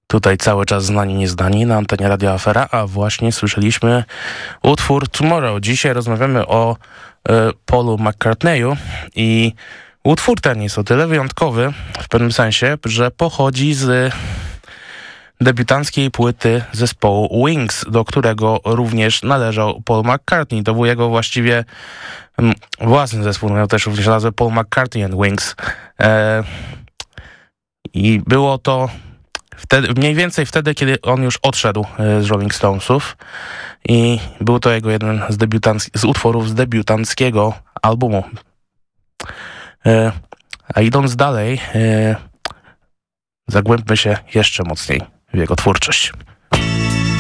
Tutaj cały czas znani, nieznani na antenie Radia Afera, a właśnie słyszeliśmy utwór Tomorrow. Dzisiaj rozmawiamy o Paulu McCartneyu i utwór ten jest o tyle wyjątkowy w pewnym sensie, że pochodzi z debiutanckiej płyty zespołu Wings, do którego również należał Paul McCartney. To był jego właściwie własny zespół, miał też również nazwę Paul McCartney and Wings. I było to mniej więcej wtedy, kiedy on już odszedł z Rolling Stonesów i był to jego jeden z utworów z debiutanckiego albumu. A idąc dalej, zagłębmy się jeszcze mocniej w jego twórczość.